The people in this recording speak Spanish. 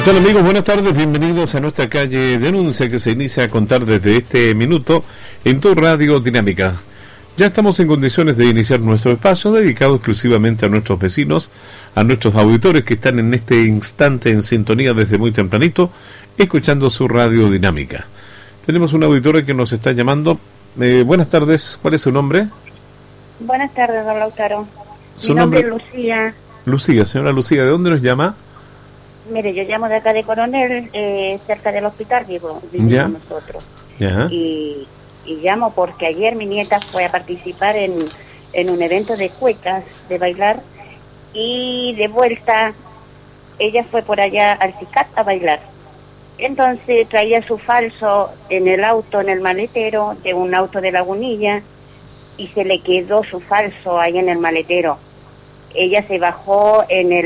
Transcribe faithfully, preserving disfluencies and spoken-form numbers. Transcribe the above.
tal, amigos? Buenas tardes, bienvenidos a nuestra calle Denuncia, que se inicia a contar desde este minuto en tu radio Dinámica. Ya estamos en condiciones de iniciar nuestro espacio dedicado exclusivamente a nuestros vecinos, a nuestros auditores que están en este instante en sintonía desde muy tempranito, escuchando su radio Dinámica. Tenemos una auditora que nos está llamando. Eh, buenas tardes, ¿cuál es su nombre? Buenas tardes, don Lautaro. ¿Su Mi nombre, nombre? es Lucía. Lucía, señora Lucía, ¿de dónde nos llama? Mire, yo llamo de acá de Coronel, eh, cerca del hospital, vivo, vivimos Ya. nosotros. Ya. Y, y llamo porque ayer mi nieta fue a participar en, en un evento de cuecas, de bailar, y de vuelta ella fue por allá al CICAT a bailar. Entonces traía su falso en el auto, en el maletero, de un auto de Lagunilla, y se le quedó su falso ahí en el maletero. Ella se bajó en el